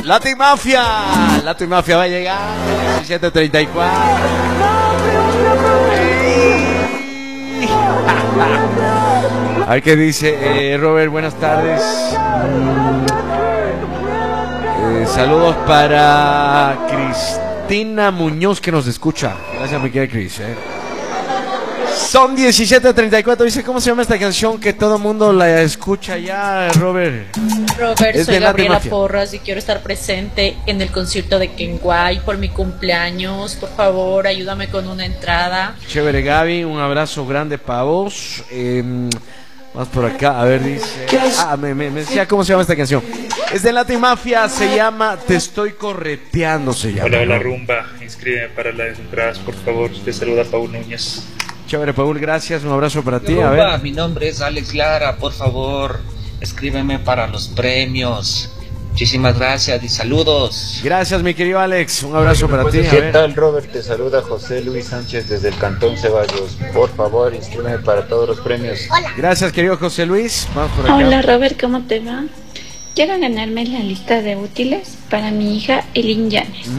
Latin Mafia va a llegar 17:34. A ver qué dice Robert, buenas tardes. Saludos para Cristina Muñoz que nos escucha. Gracias, mi querida Cris. Son 17:34. Dice, ¿cómo se llama esta canción que todo el mundo la escucha ya, Robert? Robert, Es soy de Gabriela Latin Mafia. Porras y quiero estar presente en el concierto de Kenway por mi cumpleaños. Por favor, ayúdame con una entrada. Chévere, Gaby, un abrazo grande para vos. Vamos por acá, a ver, dice. Me decía cómo se llama esta canción. Es de Latin Mafia, se llama Te estoy correteando, se llama. Hola, hola, ¿no? rumba. Inscríbeme para las entradas, por favor. Te saluda Paul Núñez. Chévere, Paul, gracias. Un abrazo para ti. A Rumba, ver. mi nombre es Alex Lara, por favor, escríbeme para los premios. Muchísimas gracias y saludos. Gracias, mi querido Alex. Un abrazo para ti. A ¿Qué ver. tal, Robert? Te saluda José Luis Sánchez desde el Cantón Ceballos. Por favor, inscríbeme para todos los premios. Gracias, querido José Luis. Vamos por acá. Hola Robert, ¿cómo te va? Quiero ganarme la lista de útiles para mi hija Elin Llanes.